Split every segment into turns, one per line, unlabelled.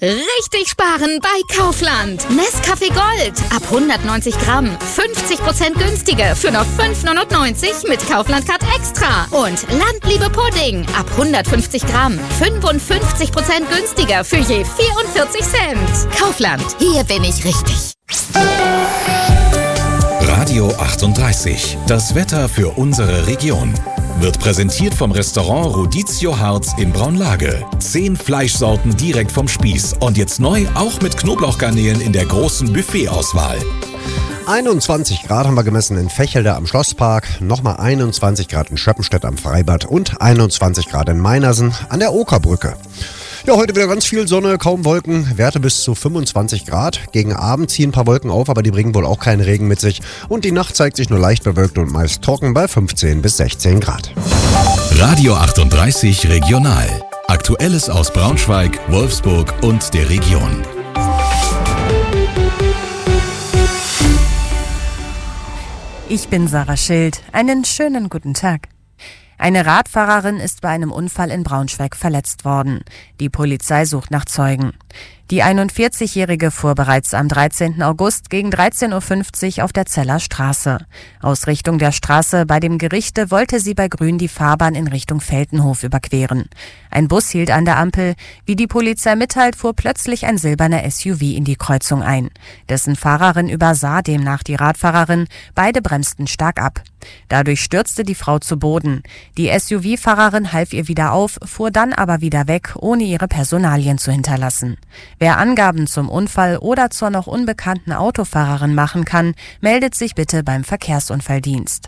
Richtig sparen bei Kaufland. Nescafé Gold ab 190 Gramm. 50% günstiger für nur 5,99 mit Kaufland Card Extra. Und Landliebe Pudding ab 150 Gramm. 55% günstiger für je 44 Cent. Kaufland, hier bin ich richtig.
Radio 38, das Wetter für unsere Region. Wird präsentiert vom Restaurant Rodizio Harz in Braunlage. 10 Fleischsorten direkt vom Spieß. Und jetzt neu auch mit Knoblauchgarnelen in der großen Buffet-Auswahl.
21 Grad haben wir gemessen in Vechelde am Schlosspark, nochmal 21 Grad in Schöppenstedt am Freibad und 21 Grad in Meinersen an der Okerbrücke. Ja, heute wieder ganz viel Sonne, kaum Wolken, Werte bis zu 25 Grad. Gegen Abend ziehen ein paar Wolken auf, aber die bringen wohl auch keinen Regen mit sich. Und die Nacht zeigt sich nur leicht bewölkt und meist trocken bei 15 bis 16 Grad.
Radio 38 Regional. Aktuelles aus Braunschweig, Wolfsburg und der Region.
Ich bin Sarah Schild. Einen schönen guten Tag. Eine Radfahrerin ist bei einem Unfall in Braunschweig verletzt worden. Die Polizei sucht nach Zeugen. Die 41-Jährige fuhr bereits am 13. August gegen 13.50 Uhr auf der Zeller Straße. Aus Richtung der Straße bei dem Gerichte wollte sie bei Grün die Fahrbahn in Richtung Feltenhof überqueren. Ein Bus hielt an der Ampel. Wie die Polizei mitteilt, fuhr plötzlich ein silberner SUV in die Kreuzung ein. Dessen Fahrerin übersah demnach die Radfahrerin. Beide bremsten stark ab. Dadurch stürzte die Frau zu Boden. Die SUV-Fahrerin half ihr wieder auf, fuhr dann aber wieder weg, ohne ihre Personalien zu hinterlassen. Wer Angaben zum Unfall oder zur noch unbekannten Autofahrerin machen kann, meldet sich bitte beim Verkehrsunfalldienst.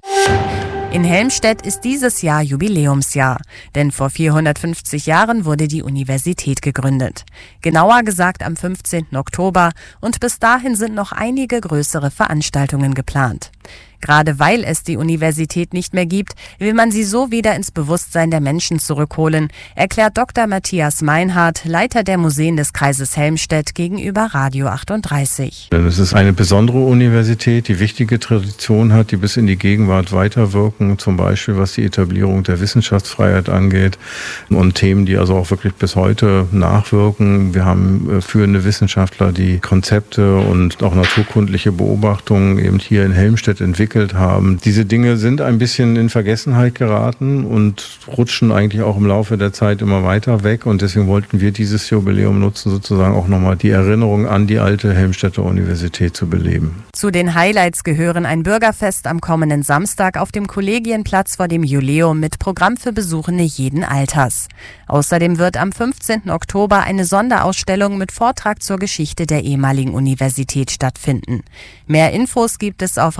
In Helmstedt ist dieses Jahr Jubiläumsjahr, denn vor 450 Jahren wurde die Universität gegründet. Genauer gesagt am 15. Oktober und bis dahin sind noch einige größere Veranstaltungen geplant. Gerade weil es die Universität nicht mehr gibt, will man sie so wieder ins Bewusstsein der Menschen zurückholen, erklärt Dr. Matthias Meinhardt, Leiter der Museen des Kreises Helmstedt, gegenüber Radio 38.
Es ist eine besondere Universität, die wichtige Tradition hat, die bis in die Gegenwart weiterwirken, zum Beispiel was die Etablierung der Wissenschaftsfreiheit angeht und Themen, die also auch wirklich bis heute nachwirken. Wir haben führende Wissenschaftler, die Konzepte und auch naturkundliche Beobachtungen eben hier in Helmstedt entwickelt haben. Diese Dinge sind ein bisschen in Vergessenheit geraten und rutschen eigentlich auch im Laufe der Zeit immer weiter weg. Und deswegen wollten wir dieses Jubiläum nutzen, sozusagen auch nochmal die Erinnerung an die alte Helmstedter Universität zu beleben.
Zu den Highlights gehören ein Bürgerfest am kommenden Samstag auf dem Kollegienplatz vor dem Jubiläum mit Programm für Besuchende jeden Alters. Außerdem wird am 15. Oktober eine Sonderausstellung mit Vortrag zur Geschichte der ehemaligen Universität stattfinden. Mehr Infos gibt es auf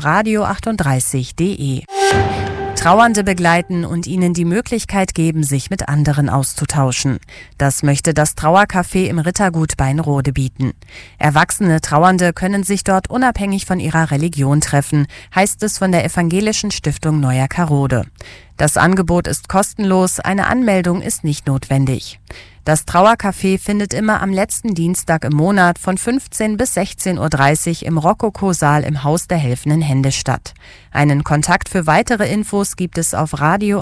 radio38.de. Trauernde begleiten und ihnen die Möglichkeit geben, sich mit anderen auszutauschen. Das möchte das Trauercafé im Rittergut Beinrode bieten. Erwachsene Trauernde können sich dort unabhängig von ihrer Religion treffen, heißt es von der Evangelischen Stiftung Neuer Karode. Das Angebot ist kostenlos, eine Anmeldung ist nicht notwendig. Das Trauercafé findet immer am letzten Dienstag im Monat von 15 bis 16.30 Uhr im Rokoko-Saal im Haus der helfenden Hände statt. Einen Kontakt für weitere Infos gibt es auf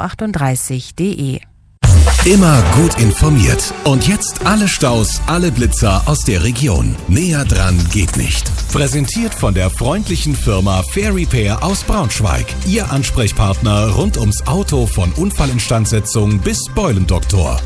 radio38.de.
Immer gut informiert. Und jetzt alle Staus, alle Blitzer aus der Region. Näher dran geht nicht. Präsentiert von der freundlichen Firma Fair Repair aus Braunschweig. Ihr Ansprechpartner rund ums Auto von Unfallinstandsetzung bis Beulendoktor.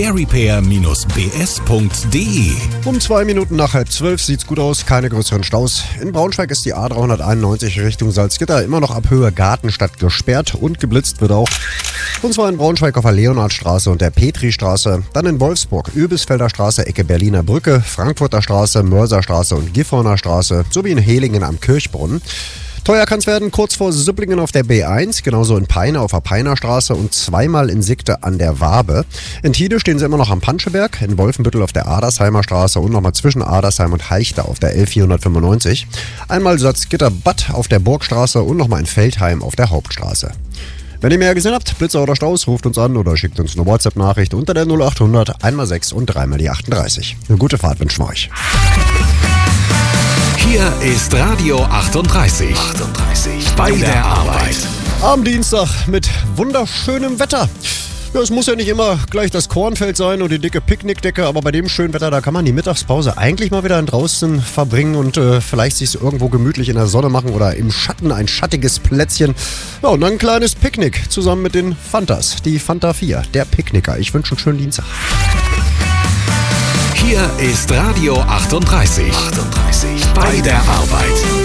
fairrepair-bs.de.
Um 2 Minuten nach 11:30 sieht's gut aus, keine größeren Staus. In Braunschweig ist die A391 Richtung Salzgitter immer noch ab Höhe Gartenstadt gesperrt und geblitzt wird auch. Und zwar in Braunschweig auf der Leonhardstraße und der Petristraße, dann in Wolfsburg, Übelsfelder Straße, Ecke Berliner Brücke, Frankfurter Straße, Mörserstraße und Gifhorner Straße, sowie in Helingen am Kirchbrunnen. Teuer kann es werden, kurz vor Süpplingen auf der B1, genauso in Peine auf der Peinerstraße und zweimal in Sigte an der Wabe. In Tide stehen sie immer noch am Panscheberg, in Wolfenbüttel auf der Adersheimer Straße und nochmal zwischen Adersheim und Heichter auf der L495. Einmal Salzgitter-Bad auf der Burgstraße und nochmal in Feldheim auf der Hauptstraße. Wenn ihr mehr gesehen habt, Blitzer oder Staus, ruft uns an oder schickt uns eine WhatsApp-Nachricht unter der 0800 1x6 und 3x die 38. Eine gute Fahrt wünschen wir euch.
Hier ist Radio 38. Bei der Arbeit.
Am Dienstag mit wunderschönem Wetter. Ja, es muss ja nicht immer gleich das Kornfeld sein und die dicke Picknickdecke, aber bei dem schönen Wetter, da kann man die Mittagspause eigentlich mal wieder draußen verbringen und vielleicht sich irgendwo gemütlich in der Sonne machen oder im Schatten ein schattiges Plätzchen. Ja, und dann ein kleines Picknick zusammen mit den Fantas. Die Fanta 4, der Picknicker. Ich wünsche einen schönen Dienstag.
Hier ist Radio 38. Bei der Arbeit.